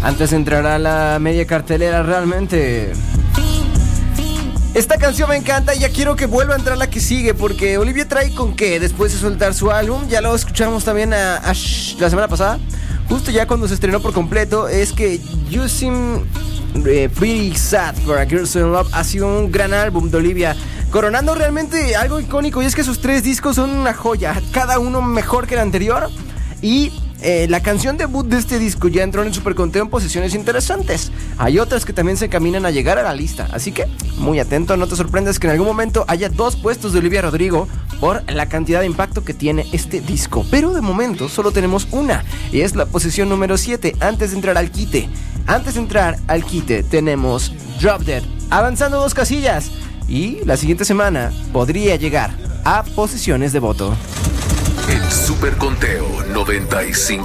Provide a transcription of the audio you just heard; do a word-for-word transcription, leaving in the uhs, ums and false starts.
Antes de entrar a la media cartelera, realmente esta canción me encanta y ya quiero que vuelva a entrar la que sigue, porque Olivia trae con qué después de soltar su álbum. Ya lo escuchamos también a, a Shh, la semana pasada, justo ya cuando se estrenó por completo. Es que You Seem eh, Pretty Sad for a Girl So In Love ha sido un gran álbum de Olivia, coronando realmente algo icónico, y es que sus tres discos son una joya, cada uno mejor que el anterior. Y Eh, la canción debut de este disco ya entró en el superconteo en posiciones interesantes. Hay otras que también se caminan a llegar a la lista, así que muy atento, no te sorprendas que en algún momento haya dos puestos de Olivia Rodrigo por la cantidad de impacto que tiene este disco. Pero de momento solo tenemos una, y es la posición número siete. Antes de entrar al quite, antes de entrar al quite tenemos Drop Dead, avanzando dos casillas, y la siguiente semana podría llegar a posiciones de voto. El Superconteo noventa y cinco.